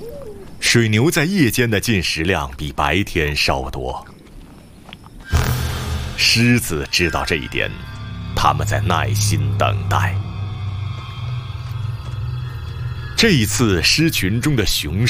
水牛在夜间的进食量比白天稍多。狮子知道这一点，它们在耐心等待。这一次，狮群中的雄